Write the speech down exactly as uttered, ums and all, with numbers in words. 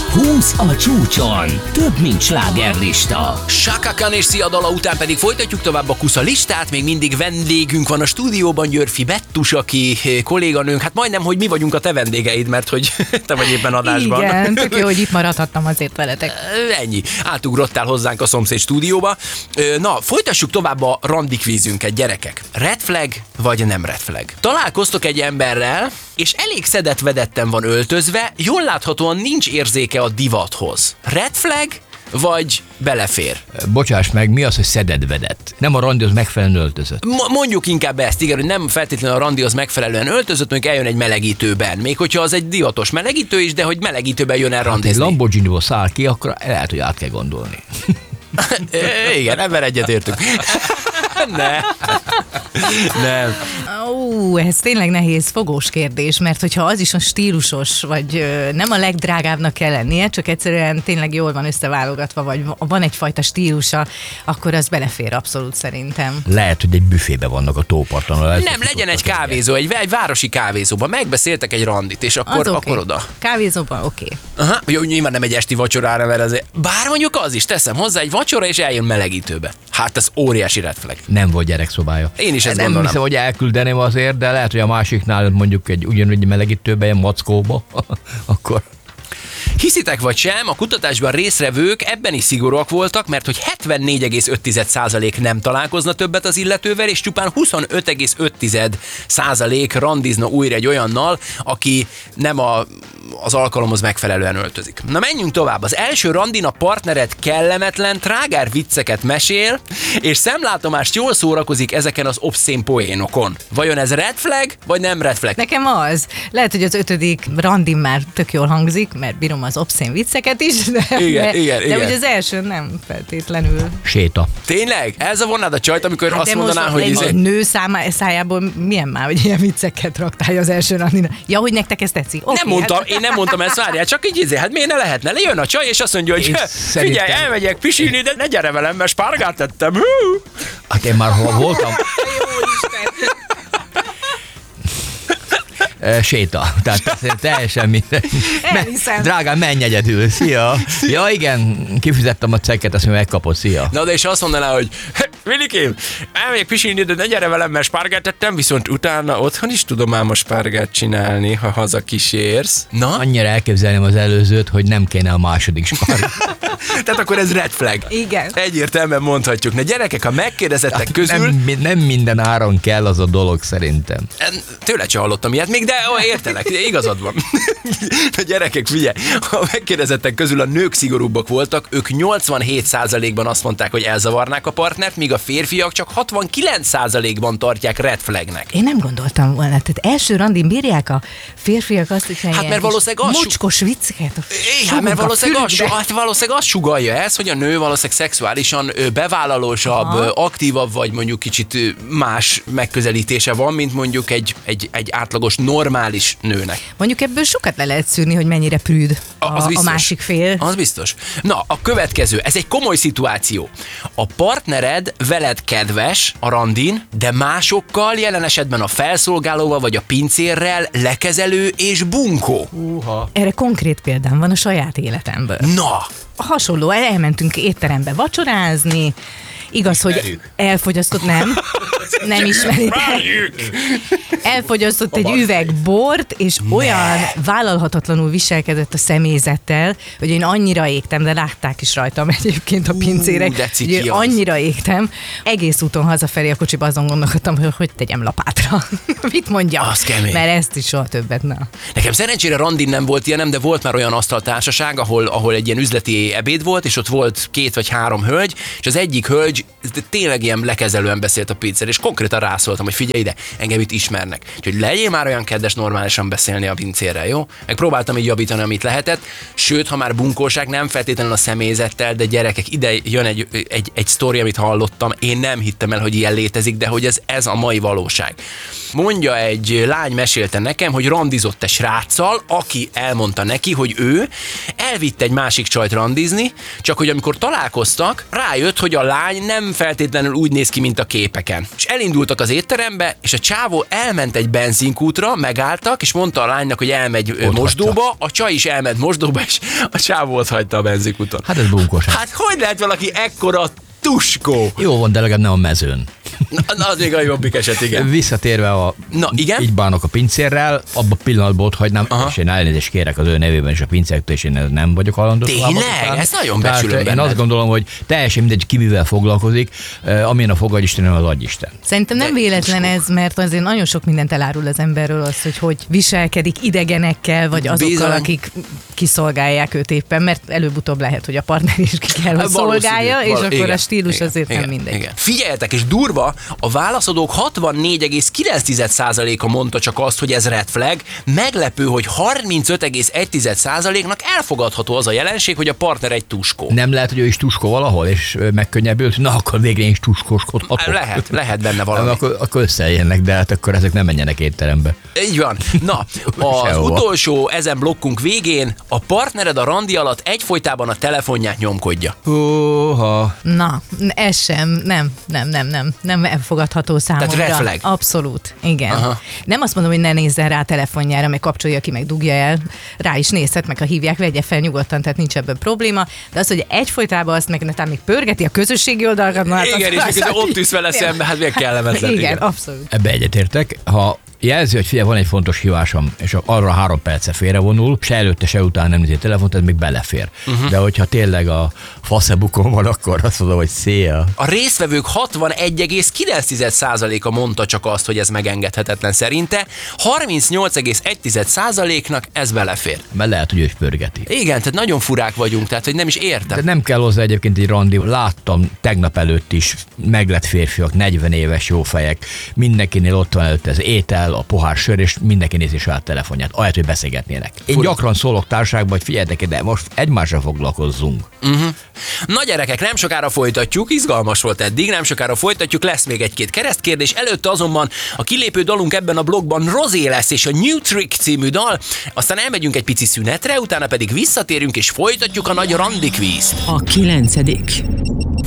húsz a csúcson. Több, mint slágerlista. Chaka Khan és Sia dala után pedig folytatjuk tovább a kusza listát. Még mindig vendégünk van a stúdióban, Györfi Bettus, aki kolléganőnk. Hát majdnem, hogy mi vagyunk a te vendégeid, mert hogy te vagy éppen adásban. Igen, tök jó, hogy itt maradhattam azért veletek. Ennyi. Átugrottál hozzánk a szomszéd stúdióba. Na, folytassuk tovább a randikvízünket, gyerekek. Red flag vagy nem red flag? Találkoztok egy emberrel, és elég szedett-vedetten van öltözve, jól láthatóan nincs érzéke a divathoz. Red flag vagy belefér? Bocsáss meg, mi az, hogy szedett-vedett? Nem a randihoz megfelelően öltözött. M- mondjuk inkább ezt, igen, hogy nem feltétlenül a randihoz megfelelően öltözött, mondjuk eljön egy melegítőben. Még hogyha az egy divatos melegítő is, de hogy melegítőben jön el randizni. Hát egy Lamborghini-ból száll ki, akkor lehet, hogy át kell gondolni. Igen, ebben egyetértünk. Nem. Nem. Ó, ez tényleg nehéz, fogós kérdés, mert hogyha az is a stílusos, vagy ö, nem a legdrágábbnak kell lennie, csak egyszerűen tényleg jól van összeválogatva, vagy van egyfajta stílusa, akkor az belefér abszolút szerintem. Lehet, hogy egy büfébe vannak a tóparton. Nem, legyen egy kávézó, egy, egy városi kávézóban. Megbeszéltek egy randit, és akkor, okay. akkor oda. Kávézóban oké. Okay. Aha, jó, nyilván nem egy esti vacsorára, mert azért, bár mondjuk az is, teszem hozzá egy vacsora, és eljön melegítőbe. Hát ez óriási red flag. Nem volt gyerekszobája. Én is ezt nem gondolom. hiszem, hogy elküldeném azért, de lehet, hogy a másiknál mondjuk egy ugyanúgy melegítőbe, ilyen mackóba, akkor... Hiszitek vagy sem, a kutatásban résztvevők ebben is szigorúak voltak, mert hogy hetvennégy egész öt százalék nem találkozna többet az illetővel, és csupán huszonöt egész öt százalék randizna újra egy olyannal, aki nem a, az alkalomhoz megfelelően öltözik. Na menjünk tovább. Az első randin a partnered kellemetlen, trágár vicceket mesél, és szemlátomást jól szórakozik ezeken az obszén poénokon. Vajon ez red flag, vagy nem red flag? Nekem az. Lehet, hogy az ötödik randin már tök jól hangzik, mert bírom az obszén vicceket is, de, igen, de, igen, de igen. hogy az első nem feltétlenül. Séta. Tényleg? Elzavarnád a csajt, amikor Hát azt de mondaná, most hogy... egy izé... nő számá, szájából milyen már, hogy ilyen vicceket raktálja az első randin. Ja, hogy nektek ez tetszik? Okay, nem mondtam, hát... én nem mondtam ezt, várjál, csak így izé, hát miért ne lehetne? Lejön a csaj, és azt mondja, hogy Én figyelj, szerintem... elmegyek pisilni, de ne gyere velem, mert spárgát tettem. Hú. Hát én már hol voltam? Séta. Tehát teljesen minden. Elhiszem. Drágám, menj egyedül. Szia. Ja igen, kifizettem a cekket, azt még megkapod. Szia. Na de és azt mondaná, hogy Vilikém, elmegyek pisilni, de ne gyere velem, mert spárgát tettem, viszont utána otthon is tudom ám a spárgát csinálni, ha haza kísérsz. Na? Annyira elképzelném az előzőt, hogy nem kéne a második spárgát. Tehát akkor ez red flag. Igen. Egyértelműen mondhatjuk. Na gyerekek, ha megkérdezettek közül... Nem, nem minden áron kell az a dolog szerintem. Tőle se hallottam ilyet még, de ó, értelek, igazad van. Na gyerekek, figyelj, ha megkérdezettek közül a nők szigorúbbak voltak, ők nyolcvanhét százalékban azt mondták, hogy elzavarnák a partnert, míg a férfiak csak hatvankilenc százalékban tartják red flagnek. Én nem gondoltam volna, tehát első randin bírják a férfiak azt, hogy hát mert valószínűleg az mocskos vicceket. Hát mert valószínűleg az, hát valószínűleg az sugalja ez, hogy a nő valószínűleg szexuálisan bevállalósabb, aha, aktívabb, vagy mondjuk kicsit más megközelítése van, mint mondjuk egy, egy, egy átlagos normális nőnek. Mondjuk ebből sokat le lehet szűrni, hogy mennyire prűd a, a másik fél. Az biztos. Na, a következő, ez egy komoly szituáció. A partnered veled kedves a randin, de másokkal, jelen esetben a felszolgálóval vagy a pincérrel lekezelő és bunkó. Uha. Erre konkrét példám van a saját életemből. Na! Hasonló, elmentünk étterembe vacsorázni, igaz, hogy elfogyasztott, nem, nem ismeritek. Elfogyasztott egy üveg bort, és ne. olyan vállalhatatlanul viselkedett a személyzettel, hogy én annyira égtem, de látták is rajtam egyébként a pincérek, uh, hogy én annyira égtem. Egész úton hazafelé a kocsiba azon gondolkodtam, hogy hogy tegyem lapátra. Mit mondjam? Az kemény. Mert ezt is soha többet, na. Nekem szerencsére randin nem volt ilyen, de volt már olyan asztaltársaság, ahol, ahol egy ilyen üzleti ebéd volt, és ott volt két vagy három hölgy, és az egyik hölgy tényleg ilyen lekezelően beszélt a pincér, és konkrétan rászóltam, hogy figyelj ide, engem itt ismernek. Úgyhogy legyél már olyan kedves normálisan beszélni a pincérrel, jó? Megpróbáltam így javítani, amit lehetett, sőt, ha már bunkóság, nem feltétlenül a személyzettel, de gyerekek, ide jön egy, egy, egy sztori, amit hallottam, én nem hittem el, hogy ilyen létezik, de hogy ez, ez a mai valóság. Mondja, egy lány mesélte nekem, hogy randizott egy sráccal, aki elmondta neki, hogy ő elvitte egy másik csajt randizni, csak hogy amikor találkoztak, rájött, hogy a lány nem feltétlenül úgy néz ki, mint a képeken. És elindultak az étterembe, és a csávó elment egy benzinkútra, megálltak, és mondta a lánynak, hogy elmegy ott mosdóba, hagyta. A csaj is elment mosdóba, és a csávó ott hagyta a benzinkúton. Hát ez bunkos. Hát hogy lehet valaki ekkora tuskó? Jó van, de legalább nem a mezőn. Na, az még a jobbik eset, igen. Visszatérve a... Na, igen? Így bánok a pincérrel, abba a pillanatban ott hagynám, Aha. és én elnézést kérek az ő nevében és a pincérektől, és én nem vagyok hajlandó. Tényleg? Ez nagyon becsülöm Én azt gondolom, hogy teljesen mindegy, ki mivel foglalkozik, amilyen a fogagyisten, az agyisten. Szerintem nem De véletlen ez, mert azért nagyon sok mindent elárul az emberről az, hogy hogy viselkedik idegenekkel, vagy azokkal, Bizony. akik kiszolgálják őt éppen, mert előbb-utóbb lehet, hogy a partner is ki kell, hogy szolgálja, és Val- akkor igen, a stílus igen, azért igen, nem mindegy. Igen. Figyeljetek, és durva, a válaszadók hatvannégy egész kilenc százaléka mondta csak azt, hogy ez red flag. Meglepő, hogy harmincöt egész egy százaléknak elfogadható az a jelenség, hogy a partner egy tuskó. Nem lehet, hogy ő is tuskó valahol, és megkönnyebbült, na akkor végre én is tuskóskodhatok. Lehet, lehet benne valami. Akkor, akkor összejönnek, de hát akkor ezek nem menjenek étterembe. Így van. Na, az utolsó ezen blokkunk végén a partnered a randi alatt egyfolytában a telefonját nyomkodja. Húha. Na, ez sem, nem, nem, nem, nem, nem elfogadható számomra. Tehát red flag. Abszolút, igen. Aha. Nem azt mondom, hogy ne nézzen rá a telefonjára, meg kapcsolja ki, meg dugja el, rá is nézhet, meg ha hívják, vegye fel nyugodtan, tehát nincs ebben probléma, de az, hogy egyfolytában azt meg netán még pörgeti a közösségi oldalakat, na, hát Igen, és miközben ott tűz vele szembe, hát még kellemetlen. Igen, Igen. abszolút. Ebbe egyetértek. Ha jelzi, hogy figyelj, van egy fontos hívásom, és arra három perce félrevonul, se előtte, se után nem nézi a telefont, ez még belefér. Uh-huh. De hogyha tényleg a faszebukon van, akkor azt mondom, hogy szél. A résztvevők hatvanegy egész kilenc százaléka mondta csak azt, hogy ez megengedhetetlen szerinte, harmincnyolc egész egy százaléknak ez belefér. Mert lehet, hogy ő is pörgeti. Igen, tehát nagyon furák vagyunk, tehát hogy nem is értem. De nem kell hozzá egyébként egy randi. Láttam tegnap előtt is meglett férfiak, negyven éves jó fejek, mindenkinél ott van előtt az étel, a pohár sör, és mindenki nézi saját telefonját, ahelyett, hogy beszélgetnének. Én Fura. gyakran szólok társaságban, hogy figyeljetek, de most egymásra foglalkozzunk. Uh-huh. Na gyerekek, nem sokára folytatjuk, izgalmas volt eddig, nem sokára folytatjuk, lesz még egy-két keresztkérdés, előtte azonban a kilépő dalunk ebben a blogban Rozé lesz, és a New Trick című dal, aztán elmegyünk egy pici szünetre, utána pedig visszatérünk, és folytatjuk a nagy randi kvízt. A kilencedik